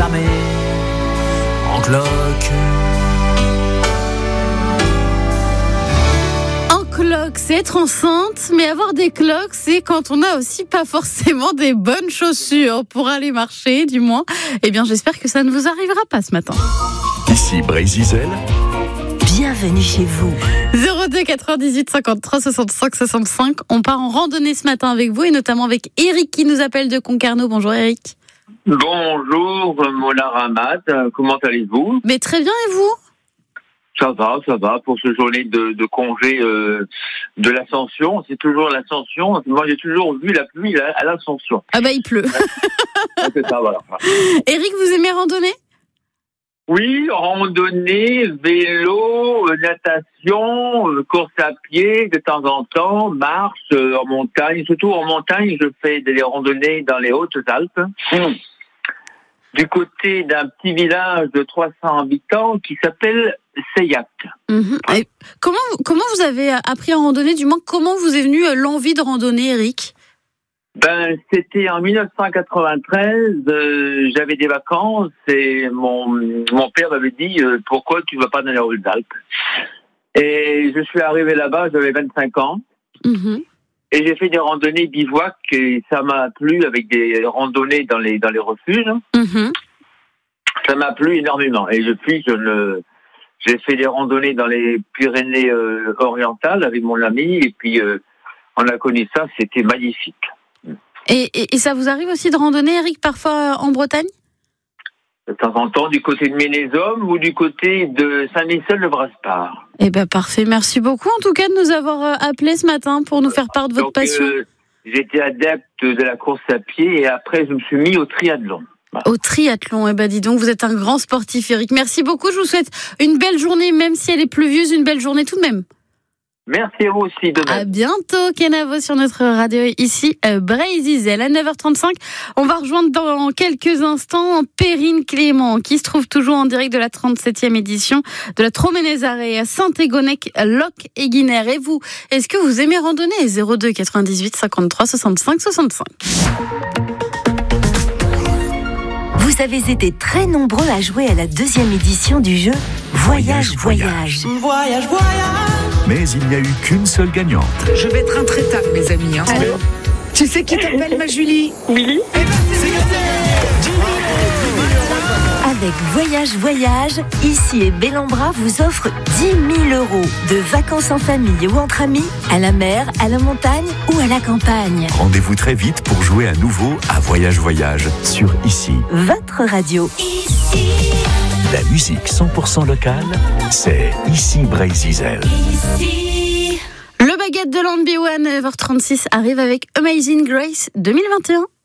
jamais en cloque. Cloques, c'est être enceinte, mais avoir des cloques, c'est quand on n'a aussi pas forcément des bonnes chaussures pour aller marcher, du moins. Eh bien, j'espère que ça ne vous arrivera pas ce matin. Ici Bray-Zizel. Bienvenue chez vous. 02 98 53 65 65. On part en randonnée ce matin avec vous et notamment avec Eric qui nous appelle de Concarneau. Bonjour Eric. Bonjour Mona Ramad, comment allez-vous? Mais très bien, et vous? Ça va, pour ce journée de congé de l'Ascension. C'est toujours l'Ascension. Moi, j'ai toujours vu la pluie à l'Ascension. Ah bah, il pleut. C'est ça, voilà. Eric, vous aimez randonner? Oui, randonnée, vélo, natation, course à pied de temps en temps, marche en montagne. Surtout en montagne, je fais des randonnées dans les Hautes-Alpes. Du côté d'un petit village de 300 habitants qui s'appelle Seillac. Et comment vous avez appris à randonner, du moins comment vous est venue l'envie de randonner, Eric? C'était en 1993, j'avais des vacances et mon père m'avait dit pourquoi tu vas pas dans les Hautes-Alpes. Et je suis arrivé là-bas, j'avais 25 ans. Et j'ai fait des randonnées bivouac et ça m'a plu, avec des randonnées dans les refuges. Ça m'a plu énormément. Et depuis, j'ai fait des randonnées dans les Pyrénées orientales avec mon ami et puis on a connu ça, c'était magnifique. Et ça vous arrive aussi de randonner, Eric, parfois en Bretagne? De temps en temps, du côté de Ménézome ou du côté de Saint-Michel-de-Braspar. Eh ben parfait, merci beaucoup en tout cas de nous avoir appelés ce matin pour nous faire part de votre passion. J'étais adepte de la course à pied et après je me suis mis au triathlon. Voilà. Au triathlon, eh ben dis donc, vous êtes un grand sportif, Eric. Merci beaucoup, je vous souhaite une belle journée, même si elle est pluvieuse, une belle journée tout de même. Merci à vous aussi. De même. À bientôt, Kenavo, sur notre radio ici, Bray-Zizel. À 9h35, on va rejoindre dans quelques instants Perrine Clément, qui se trouve toujours en direct de la 37e édition de la Troménézarée à Saint-Égonec, Loc et Guinère. Et vous, est-ce que vous aimez randonner? 02 98 53 65 65. Vous avez été très nombreux à jouer à la 2e édition du jeu Voyage. Voyage, mais il n'y a eu qu'une seule gagnante. Je vais être intraitable, mes amis. Allô ? Tu sais qui t'appelle, ma Julie? Oui. C'est gagné. Avec Voyage, Ici et Bellambra vous offre 10 000 € de vacances en famille ou entre amis, à la mer, à la montagne ou à la campagne. Rendez-vous très vite pour jouer à nouveau à Voyage sur Ici. Votre radio. Ici. La musique 100% locale, c'est Ici Bray-Zizel. Le baguette de Landby One, 9h36, arrive avec Amazing Grace 2021.